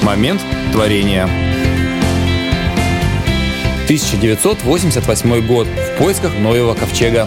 Момент творения. 1988 год. В поисках Ноева ковчега.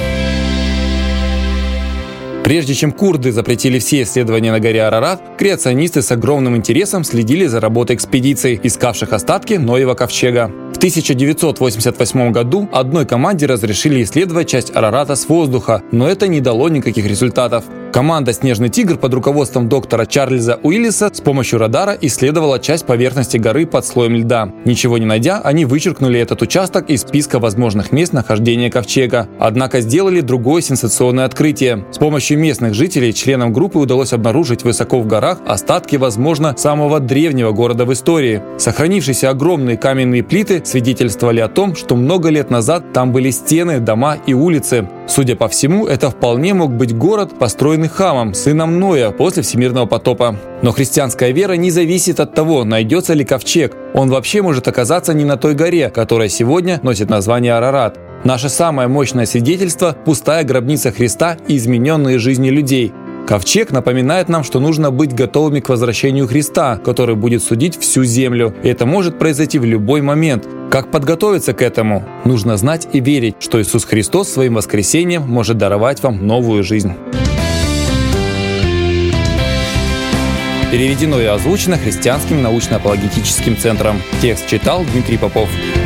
Прежде чем курды запретили все исследования на горе Арарат, креационисты с огромным интересом следили за работой экспедиций, искавших остатки Ноева ковчега. В 1988 году одной команде разрешили исследовать часть Арарата с воздуха, но это не дало никаких результатов. Команда «Снежный тигр» под руководством доктора Чарльза Уиллиса с помощью радара исследовала часть поверхности горы под слоем льда. Ничего не найдя, они вычеркнули этот участок из списка возможных мест нахождения ковчега. Однако сделали другое сенсационное открытие. С помощью местных жителей членам группы удалось обнаружить высоко в горах остатки, возможно, самого древнего города в истории. Сохранившиеся огромные каменные плиты свидетельствовали о том, что много лет назад там были стены, дома и улицы. Судя по всему, это вполне мог быть город, построенный Хамом, сыном Ноя, после всемирного потопа. Но христианская вера не зависит от того, найдется ли ковчег. Он вообще может оказаться не на той горе, которая сегодня носит название Арарат. Наше самое мощное свидетельство – пустая гробница Христа и измененные жизни людей. Ковчег напоминает нам, что нужно быть готовыми к возвращению Христа, который будет судить всю землю. И это может произойти в любой момент. Как подготовиться к этому? Нужно знать и верить, что Иисус Христос своим воскресением может даровать вам новую жизнь. Переведено и озвучено Христианским научно-апологетическим центром. Текст читал Дмитрий Попов.